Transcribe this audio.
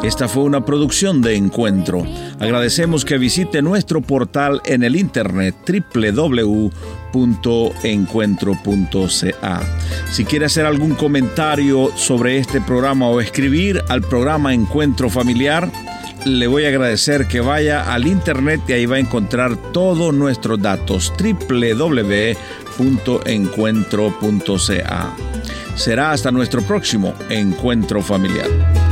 Esta fue una producción de Encuentro. Agradecemos que visite nuestro portal en el internet www.encuentro.ca. Si quiere hacer algún comentario sobre este programa o escribir al programa Encuentro Familiar, le voy a agradecer que vaya al internet y ahí va a encontrar todos nuestros datos, www.encuentro.ca. Será hasta nuestro próximo Encuentro Familiar.